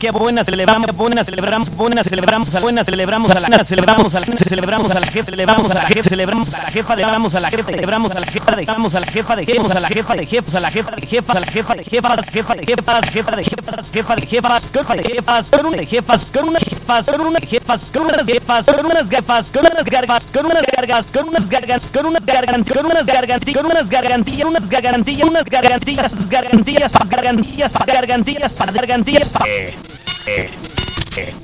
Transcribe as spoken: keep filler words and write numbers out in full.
qué buena celebramos, buena celebramos, buena celebramos, buena celebramos a la celebramos a la celebramos a la jefa, celebramos a la jefa, celebramos a la jefa, celebramos a la jefa, celebramos a la jefa, dejamos a la jefa, dejemos a la jefa de jefas, a la jefa de jefas, a la jefa de jefas, jefa de jefas, jefa de jefas, jefa de jefas, jefa de jefas, con una jefas, con una jefas, con una jefas, con unas jefas, con unas gafas, con unas gargas, con unas gargas, con unas gargas, con unas gargantillas, con unas gargantillas, con unas gargantillas, unas gargantillas, unas gargantillas, gargantillas, gargantillas, gargantillas, gargantillas, gargantillas,